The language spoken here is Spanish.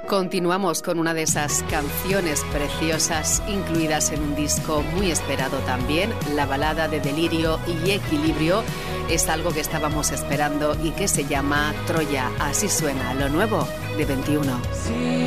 Continuamos con una de esas canciones preciosas incluidas en un disco muy esperado también. La balada de Delirio y Equilibrio es algo que estábamos esperando y que se llama Troya. Así suena lo nuevo de 21. Sí.